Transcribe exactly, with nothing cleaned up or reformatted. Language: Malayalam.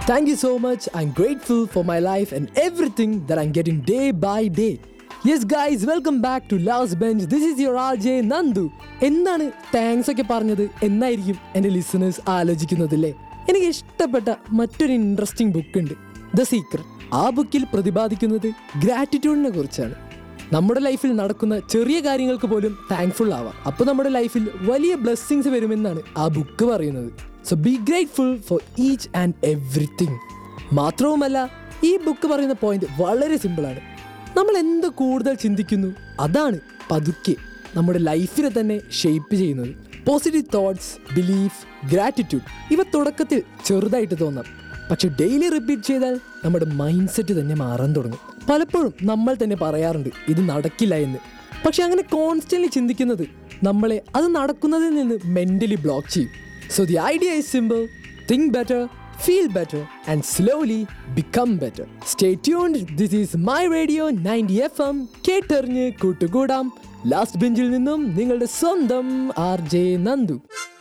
Thank you so much. I'm grateful for my life and everything that I'm getting day by day. Yes guys, welcome back to Last Bench. This is your R J Nandu. എന്താണ് താങ്ക്സ് ഒക്കെ പറഞ്ഞത് എന്നായിരിക്കും എൻ്റെ ലിസണേഴ്സ് ആലോചിക്കുന്നതല്ലേ? എനിക്ക് ഇഷ്ടപ്പെട്ട മറ്റൊരു ഇൻട്രസ്റ്റിംഗ് ബുക്ക് ഉണ്ട്, ദ സീക്രട്ട്. ആ ബുക്കിൽ പ്രതിപാദിക്കുന്നത് ഗ്രാറ്റിറ്റ്യൂഡിനെ കുറിച്ചാണ്. നമ്മുടെ ലൈഫിൽ നടക്കുന്ന ചെറിയ കാര്യങ്ങൾക്ക് പോലും താങ്ക്ഫുൾ ആവാം. അപ്പോൾ നമ്മുടെ ലൈഫിൽ വലിയ ബ്ലെസ്സിങ്സ് വരുമെന്നാണ് ആ ബുക്ക് പറയുന്നത്. So B grateful for each and everything. മാത്രവുമല്ല, ഈ ബുക്ക് പറയുന്ന പോയിന്റ് വളരെ സിമ്പിളാണ്. നമ്മൾ എന്ത് കൂടുതൽ ചിന്തിക്കുന്നു അതാണ് പതുക്കെ നമ്മുടെ ലൈഫിനെ തന്നെ ഷേപ്പ് ചെയ്യുന്നത്. പോസിറ്റീവ് തോട്ട്സ്, ബിലീഫ്, ഗ്രാറ്റിറ്റ്യൂഡ് ഇവ തുടക്കത്തിൽ ചെറുതായിട്ട് തോന്നാം, പക്ഷെ ഡെയിലി റിപ്പീറ്റ് ചെയ്താൽ നമ്മുടെ മൈൻഡ് സെറ്റ് തന്നെ മാറാൻ തുടങ്ങും. പലപ്പോഴും നമ്മൾ തന്നെ പറയാറുണ്ട് ഇത് നടക്കില്ല എന്ന്. പക്ഷെ അങ്ങനെ കോൺസ്റ്റൻ്റ്ലി ചിന്തിക്കുന്നത് നമ്മളെ അത് നടക്കുന്നതിൽ നിന്ന് മെൻ്റലി ബ്ലോക്ക് ചെയ്യും. So the idea is simple. Think better, feel better and slowly become better. Stay tuned. This is my radio ninety F M. കേട്ടറിഞ്ഞ് കൂട്ടുകൂടാം. ലാസ്റ്റ് ബെഞ്ചിൽ നിന്നും നിങ്ങളുടെ സ്വന്തം ആർ ജെ നന്ദു.